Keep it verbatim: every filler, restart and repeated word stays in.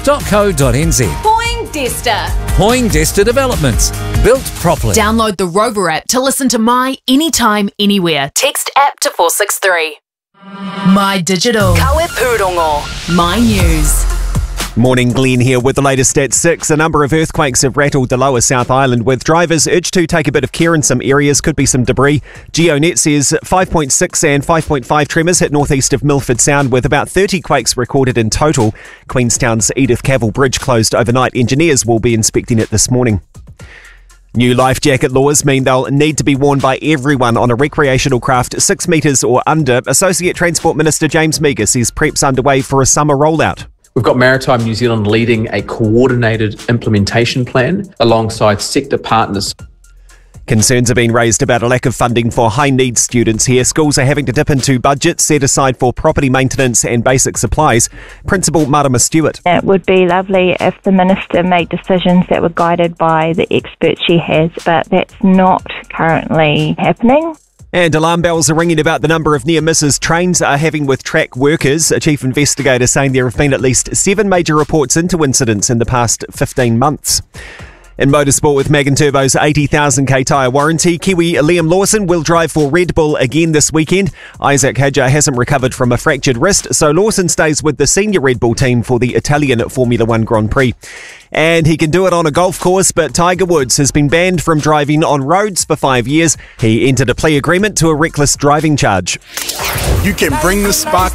dot co dot n z. Poindexter. Poindexter Developments. Built properly. Download the Rover app to listen to My Anytime, Anywhere. Text app to four six three. My Digital. Kawe Pūrongo. My News. Morning, Glenn here with the latest at six. A number of earthquakes have rattled the lower South Island, with drivers urged to take a bit of care in some areas. Could be some debris. GeoNet says five point six and five point five tremors hit northeast of Milford Sound, with about thirty quakes recorded in total. Queenstown's Edith Cavell Bridge closed overnight. Engineers will be inspecting it this morning. New life jacket laws mean they'll need to be worn by everyone on a recreational craft six metres or under. Associate Transport Minister James Meagher says prep's underway for a summer rollout. We've got Maritime New Zealand leading a coordinated implementation plan alongside sector partners. Concerns are being raised about a lack of funding for high-needs students here. Schools are having to dip into budgets set aside for property maintenance and basic supplies. Principal Marama Stewart. It would be lovely if the Minister made decisions that were guided by the experts she has, but that's not currently happening. And alarm bells are ringing about the number of near misses trains are having with track workers. A chief investigator saying there have been at least seven major reports into incidents in the past fifteen months. In motorsport, with Magan Turbo's eighty thousand k tyre warranty, Kiwi Liam Lawson will drive for Red Bull again this weekend. Isaac Hadjar hasn't recovered from a fractured wrist, so Lawson stays with the senior Red Bull team for the Italian Formula One Grand Prix. And he can do it on a golf course, but Tiger Woods has been banned from driving on roads for five years. He entered a plea agreement to a reckless driving charge. You can bring the spark